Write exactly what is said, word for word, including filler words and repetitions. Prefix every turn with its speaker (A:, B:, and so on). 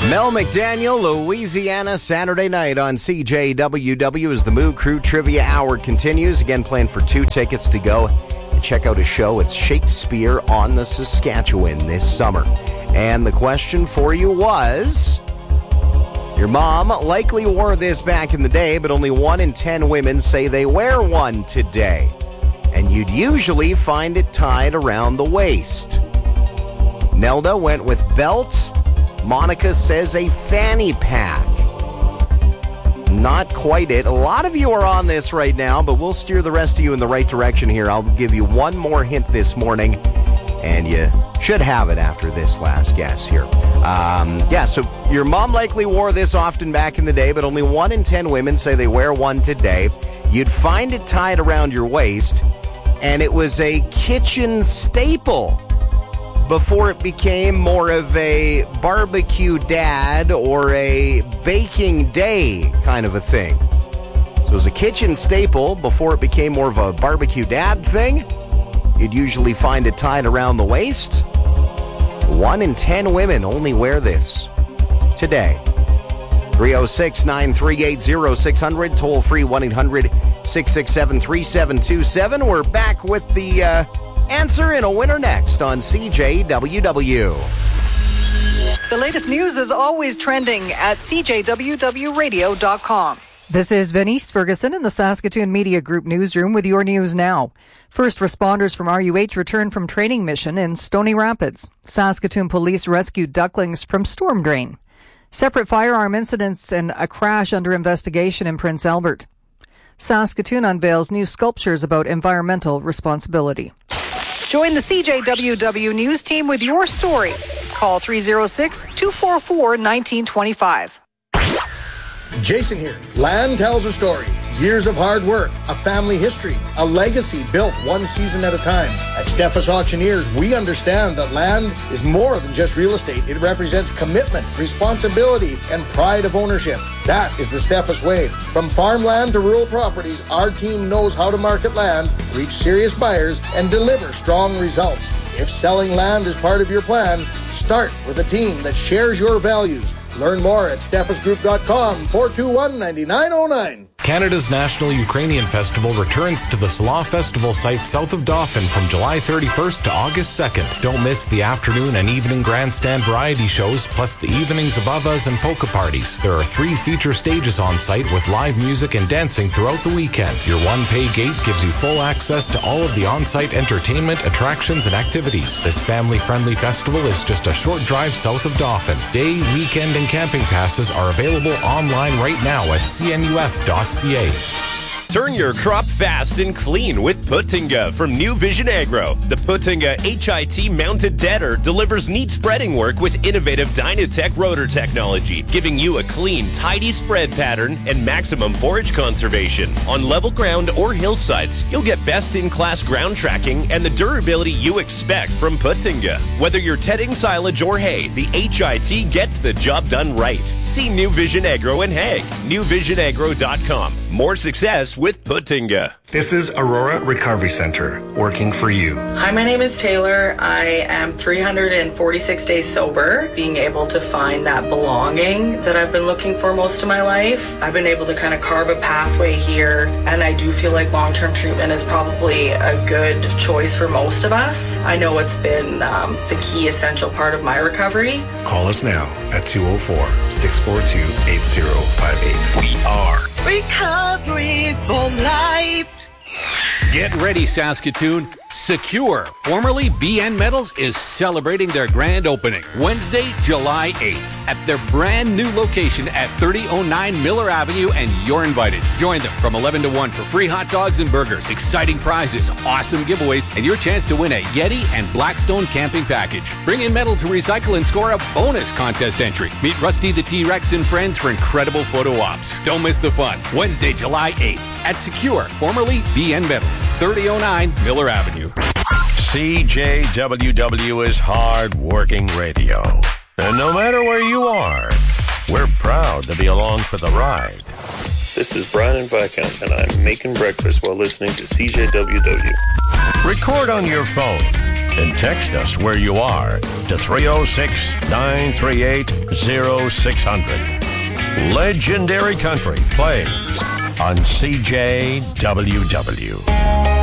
A: Mel McDaniel, Louisiana, Saturday night on C J W W as the Moo Crew Trivia Hour continues. Again, plan for two tickets to go and check out a show at Shakespeare on the Saskatchewan this summer. And the question for you was, your mom likely wore this back in the day, but only one in ten women say they wear one today. And you'd usually find it tied around the waist. Nelda went with belt. Monica says a fanny pack. Not quite it. A lot of you are on this right now, but we'll steer the rest of you in the right direction here. I'll give you one more hint this morning, and you should have it after this last guess here. Um, yeah, so your mom likely wore this often back in the day, but only one in ten women say they wear one today. You'd find it tied around your waist, and it was a kitchen staple before it became more of a barbecue dad or a baking day kind of a thing. So it was a kitchen staple before it became more of a barbecue dad thing. You'd usually find it tied around the waist. One in ten women only wear this today. three oh six, nine three eight, oh six hundred, toll free one eight hundred, six six seven, three seven two seven. We're back with the uh, answer in a winner next on C J W W.
B: The latest news is always trending at c j w w radio dot com. This is Venice Ferguson in the Saskatoon Media Group newsroom with your news now. First responders from R U H returned from training mission in Stony Rapids. Saskatoon police rescued ducklings from storm drain. Separate firearm incidents and a crash under investigation in Prince Albert. Saskatoon unveils new sculptures about environmental responsibility. Join the C J W W News team with your story. Call three oh six, two four four, one nine two five.
C: Jason here. Land tells a story. Years of hard work, a family history, a legacy built one season at a time. At Steffes Auctioneers, we understand that land is more than just real estate. It represents commitment, responsibility, and pride of ownership. That is the Steffes way. From farmland to rural properties, our team knows how to market land, reach serious buyers, and deliver strong results. If selling land is part of your plan, start with a team that shares your values. Learn more at steffes group dot com, four two one, nine nine oh nine.
D: Canada's National Ukrainian Festival returns to the Slaw Festival site south of Dauphin from July thirty-first to August second. Don't miss the afternoon and evening grandstand variety shows, plus the evenings above us and polka parties. There are three feature stages on site with live music and dancing throughout the weekend. Your one-pay gate gives you full access to all of the on-site entertainment, attractions, and activities. This family-friendly festival is just a short drive south of Dauphin. Day, weekend, and camping passes are available online right now at c n u f dot c a.
E: Turn your crop fast and clean with Putinga from New Vision Agro. The Putinga H I T mounted deader delivers neat spreading work with innovative Dynatech rotor technology, giving you a clean, tidy spread pattern and maximum forage conservation. On level ground or hillsides, you'll get best-in-class ground tracking and the durability you expect from Putinga. Whether you're tedding silage or hay, the H I T gets the job done right. See New Vision Agro in Hague, new vision agro dot com. More success with Putinga.
F: This is Aurora Recovery Center, working for you.
G: Hi, my name is Taylor. I am three hundred forty-six days sober, being able to find that belonging that I've been looking for most of my life. I've been able to kind of carve a pathway here, and I do feel like long-term treatment is probably a good choice for most of us. I know it's been um, the key essential part of my recovery.
F: Call us now at two oh four, six four two, eight oh five eight. We are
H: Recovery for Life.
I: Get ready, Saskatoon. Secure, formerly B N Metals, is celebrating their grand opening Wednesday, July eighth at their brand new location at thirty oh nine Miller Avenue, and you're invited. Join them from eleven to one for free hot dogs and burgers, exciting prizes, awesome giveaways, and your chance to win a Yeti and Blackstone camping package. Bring in metal to recycle and score a bonus contest entry. Meet Rusty the T-Rex and friends for incredible photo ops. Don't miss the fun. Wednesday, July eighth at Secure, formerly B N Metals, thirty oh nine Miller Avenue.
J: C J W W is hard-working radio. And no matter where you are, we're proud to be along for the ride.
K: This is Brian Viscount, and I'm making breakfast while listening to C J W W.
J: Record on your phone and text us where you are to three oh six, nine three eight, oh six hundred. Legendary Country plays on C J W W.